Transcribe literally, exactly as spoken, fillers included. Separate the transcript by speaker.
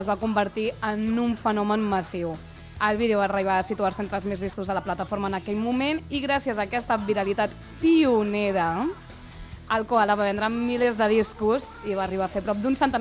Speaker 1: es va convertir en un fenomen massiu. El vídeo va arribar a situar-se entre els més vistos de la plataforma en aquell moment i gràcies a aquesta viralitat pionera, el Koala va vendre milers de discos i va arribar a fer prop d'un centenar